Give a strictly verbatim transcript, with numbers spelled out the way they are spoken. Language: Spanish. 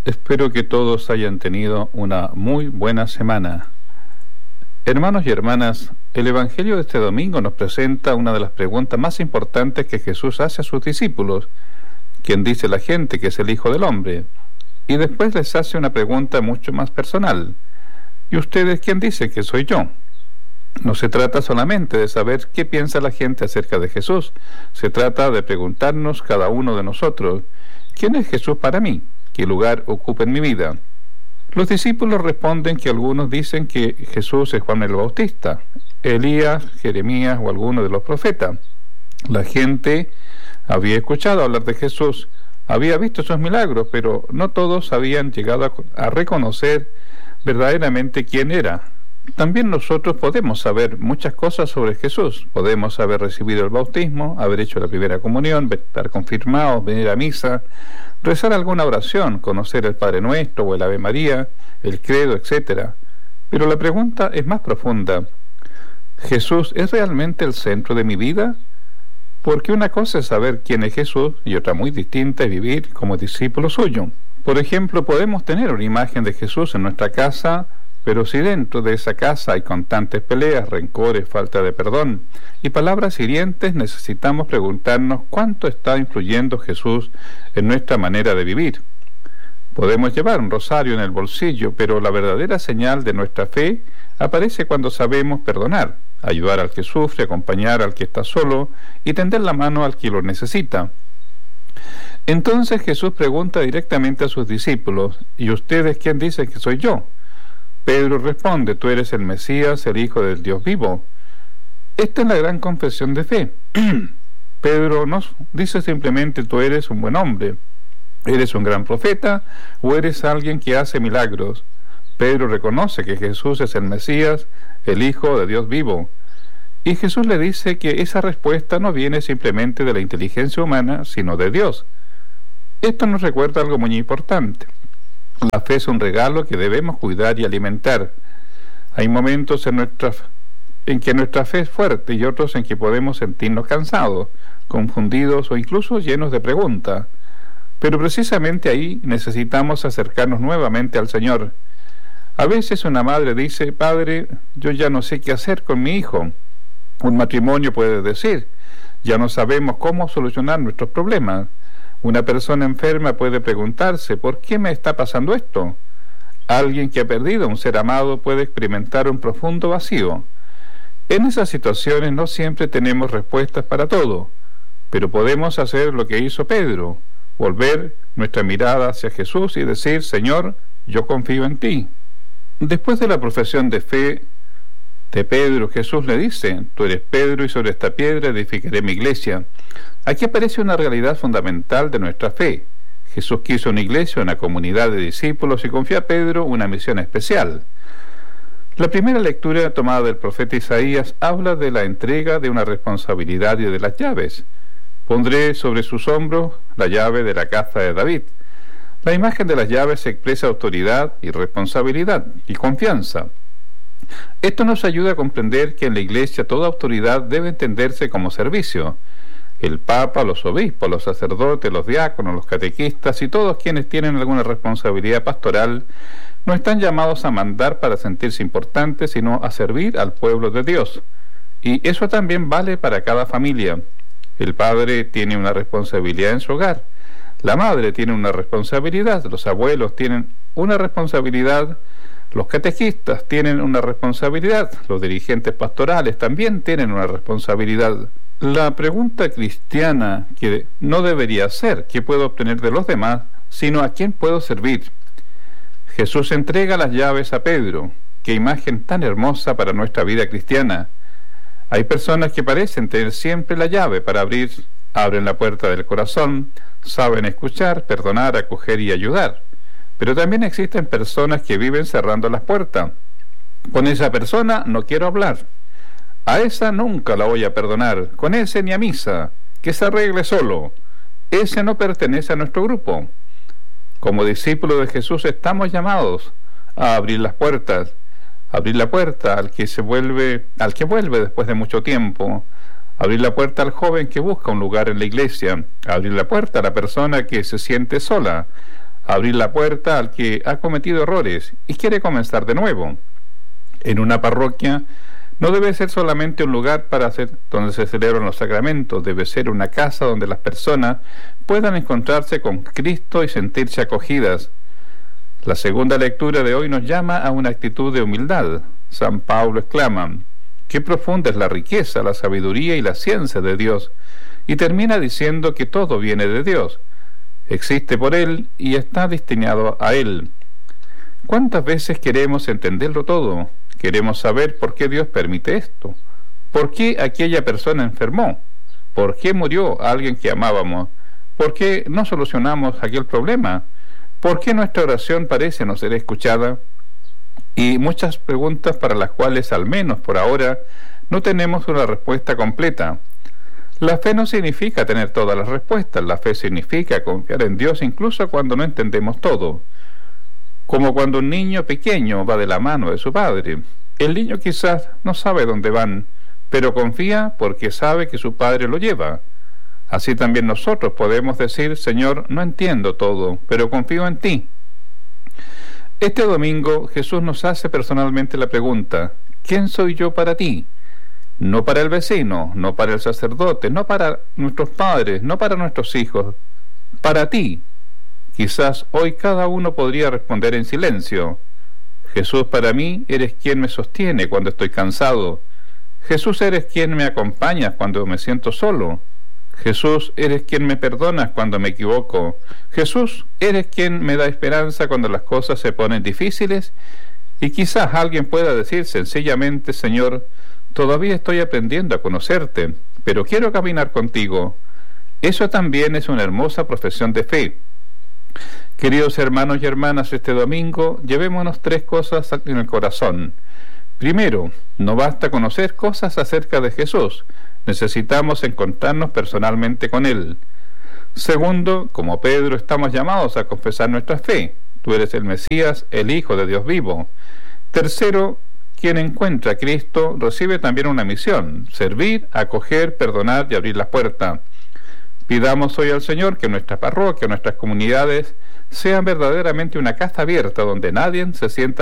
Espero que todos hayan tenido una muy buena semana. Hermanos y hermanas, el Evangelio de este domingo nos presenta una de las preguntas más importantes que Jesús hace a sus discípulos. ¿Quién dice la gente que es el Hijo del Hombre? Y después les hace una pregunta mucho más personal. ¿Y ustedes quién dicen que soy yo? No se trata solamente de saber qué piensa la gente acerca de Jesús. Se trata de preguntarnos cada uno de nosotros, ¿quién es Jesús para mí? ¿Qué lugar ocupa en mi vida? Los discípulos responden que algunos dicen que Jesús es Juan el Bautista, Elías, Jeremías o alguno de los profetas. La gente había escuchado hablar de Jesús, había visto sus milagros, pero no todos habían llegado a, a reconocer verdaderamente quién era. También nosotros podemos saber muchas cosas sobre Jesús. Podemos haber recibido el bautismo, haber hecho la primera comunión, estar confirmados, venir a misa, rezar alguna oración, conocer el Padre Nuestro o el Ave María, el credo, etcétera. Pero la pregunta es más profunda. ¿Jesús es realmente el centro de mi vida? Porque una cosa es saber quién es Jesús y otra muy distinta es vivir como discípulo suyo. Por ejemplo, podemos tener una imagen de Jesús en nuestra casa, pero si dentro de esa casa hay constantes peleas, rencores, falta de perdón y palabras hirientes, necesitamos preguntarnos cuánto está influyendo Jesús en nuestra manera de vivir. Podemos llevar un rosario en el bolsillo, pero la verdadera señal de nuestra fe aparece cuando sabemos perdonar, ayudar al que sufre, acompañar al que está solo y tender la mano al que lo necesita. Entonces Jesús pregunta directamente a sus discípulos, ¿y ustedes quién dicen que soy yo? Pedro responde, tú eres el Mesías, el Hijo del Dios vivo. Esta es la gran confesión de fe. Pedro no dice simplemente, tú eres un buen hombre, eres un gran profeta o eres alguien que hace milagros. Pedro reconoce que Jesús es el Mesías, el Hijo de Dios vivo. Y Jesús le dice que esa respuesta no viene simplemente de la inteligencia humana, sino de Dios. Esto nos recuerda algo muy importante. La fe es un regalo que debemos cuidar y alimentar. Hay momentos en, nuestra, en que nuestra fe es fuerte y otros en que podemos sentirnos cansados, confundidos o incluso llenos de preguntas. Pero precisamente ahí necesitamos acercarnos nuevamente al Señor. A veces una madre dice, Padre, yo ya no sé qué hacer con mi hijo. Un matrimonio puede decir, ya no sabemos cómo solucionar nuestros problemas. Una persona enferma puede preguntarse, ¿por qué me está pasando esto? Alguien que ha perdido a un ser amado puede experimentar un profundo vacío. En esas situaciones no siempre tenemos respuestas para todo, pero podemos hacer lo que hizo Pedro, volver nuestra mirada hacia Jesús y decir, Señor, yo confío en ti. Después de la profesión de fe de Pedro, Jesús le dice, tú eres Pedro y sobre esta piedra edificaré mi iglesia. Aquí aparece una realidad fundamental de nuestra fe. Jesús quiso una iglesia, una comunidad de discípulos y confía a Pedro una misión especial. La primera lectura tomada del profeta Isaías habla de la entrega de una responsabilidad y de las llaves. Pondré sobre sus hombros la llave de la casa de David. La imagen de las llaves expresa autoridad y responsabilidad y confianza. Esto nos ayuda a comprender que en la iglesia toda autoridad debe entenderse como servicio. El Papa, los obispos, los sacerdotes, los diáconos, los catequistas y todos quienes tienen alguna responsabilidad pastoral no están llamados a mandar para sentirse importantes, sino a servir al pueblo de Dios. Y eso también vale para cada familia. El padre tiene una responsabilidad en su hogar, la madre tiene una responsabilidad, los abuelos tienen una responsabilidad, los catequistas tienen una responsabilidad, los dirigentes pastorales también tienen una responsabilidad. La pregunta cristiana que no debería ser ¿qué puedo obtener de los demás?, sino ¿a quién puedo servir? Jesús entrega las llaves a Pedro. ¡Qué imagen tan hermosa para nuestra vida cristiana! Hay personas que parecen tener siempre la llave para abrir, abren la puerta del corazón, saben escuchar, perdonar, acoger y ayudar. Pero también existen personas que viven cerrando las puertas. Con esa persona no quiero hablar. A esa nunca la voy a perdonar. Con ese ni a misa. Que se arregle solo. Ese no pertenece a nuestro grupo. Como discípulos de Jesús estamos llamados a abrir las puertas. Abrir la puerta al que se vuelve, al que vuelve después de mucho tiempo. Abrir la puerta al joven que busca un lugar en la iglesia. Abrir la puerta a la persona que se siente sola. abrir la puerta al que ha cometido errores y quiere comenzar de nuevo. En una parroquia no debe ser solamente un lugar para hacer, donde se celebran los sacramentos, debe ser una casa donde las personas puedan encontrarse con Cristo y sentirse acogidas. La segunda lectura de hoy nos llama a una actitud de humildad. San Pablo exclama: «Qué profunda es la riqueza, la sabiduría y la ciencia de Dios», y termina diciendo que todo viene de Dios, existe por Él y está destinado a Él. ¿Cuántas veces queremos entenderlo todo? Queremos saber por qué Dios permite esto, por qué aquella persona enfermó, por qué murió alguien que amábamos, por qué no solucionamos aquel problema, por qué nuestra oración parece no ser escuchada, y muchas preguntas para las cuales, al menos por ahora, no tenemos una respuesta completa. La fe no significa tener todas las respuestas, la fe significa confiar en Dios incluso cuando no entendemos todo. Como cuando un niño pequeño va de la mano de su padre. El niño quizás no sabe dónde van, pero confía porque sabe que su padre lo lleva. Así también nosotros podemos decir: Señor, no entiendo todo, pero confío en ti. Este domingo Jesús nos hace personalmente la pregunta: ¿quién soy yo para ti? No para el vecino, no para el sacerdote, no para nuestros padres, no para nuestros hijos, para ti. Quizás hoy cada uno podría responder en silencio: Jesús, para mí eres quien me sostiene cuando estoy cansado. Jesús, eres quien me acompaña cuando me siento solo. Jesús, eres quien me perdonas cuando me equivoco. Jesús, eres quien me da esperanza cuando las cosas se ponen difíciles. Y quizás alguien pueda decir sencillamente: Señor, todavía estoy aprendiendo a conocerte, pero quiero caminar contigo. Eso también es una hermosa profesión de fe. Queridos hermanos y hermanas, este domingo llevémonos tres cosas en el corazón. Primero, no basta conocer cosas acerca de Jesús, necesitamos encontrarnos personalmente con Él. Segundo, como Pedro, estamos llamados a confesar nuestra fe. Tú eres el Mesías, el Hijo de Dios vivo. Tercero, quien encuentra a Cristo recibe también una misión: servir, acoger, perdonar y abrir la puerta. Pidamos hoy al Señor que nuestra parroquia, nuestras comunidades, sean verdaderamente una casa abierta donde nadie se sienta